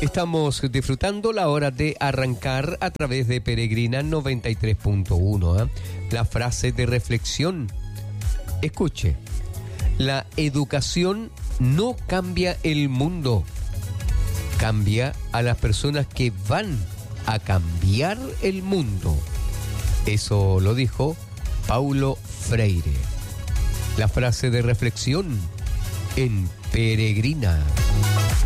Estamos disfrutando la hora de arrancar a través de Peregrina 93.1. La frase de reflexión. Escuche, la educación no cambia el mundo, cambia a las personas que van a cambiar el mundo. Eso lo dijo Paulo Freire. La frase de reflexión en Peregrina.